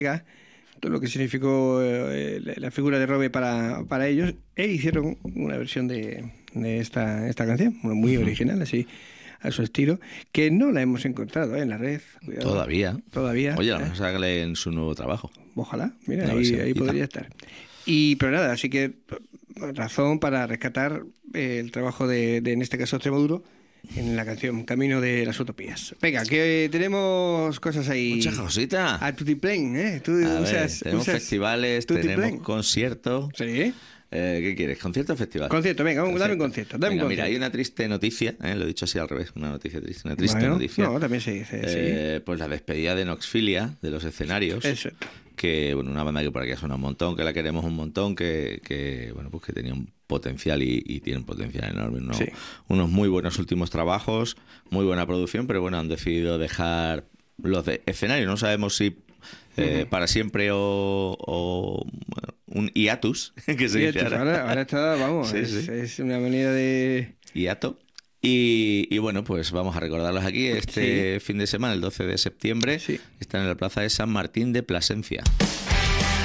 todo lo que significó la figura de Robe para ellos, e hicieron una versión de esta canción, bueno, muy original, así, a su estilo, que no la hemos encontrado en la red. Cuidado. Todavía. Oye, a lo mejor sale en su nuevo trabajo. Ojalá, mira, Una ahí versioncita. podría estar. Pero nada, así que razón para rescatar el trabajo en este caso, Extremoduro, en la canción Camino de las Utopías. Venga, que tenemos cosas ahí. Muchas cositas. A tutiplén, ¿eh? Tú A ver, usas tenemos festivales, tutiplén. tenemos conciertos. Sí. ¿Qué quieres? ¿Concierto o festival? Concierto, venga, dame un concierto. Venga, mira, hay una triste noticia, lo he dicho así al revés, una noticia triste, una triste noticia. No, también se dice, sí. Pues la despedida de Noxfilia, de los escenarios. Eso. Que, bueno, una banda que por aquí suena un montón, que la queremos un montón, bueno, pues que tenía un potencial y tiene un potencial enorme. Unos muy buenos últimos trabajos, muy buena producción, pero bueno, han decidido dejar los de escenario. No sabemos si para siempre o bueno, un hiatus, que se dice ahora está, vamos, sí. Es una manera de... Hiato. Y bueno, pues vamos a recordarlos aquí este fin de semana, el 12 de septiembre. Sí. Están en la plaza de San Martín de Plasencia.